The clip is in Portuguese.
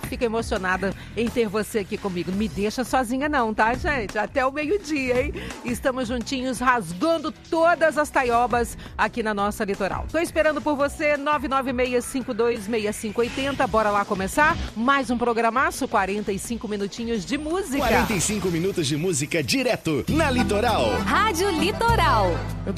fico emocionada em ter você aqui comigo. Não me deixa sozinha não, tá, gente? Até o meio-dia, hein? Estamos juntinhos, rasgando todas as taiobas aqui na nossa Litoral. Tô esperando por você, 996526580. Bora lá começar? Mais um programaço, 45 minutinhos de música. 45 minutos de música direto na Litoral. Rádio Litoral.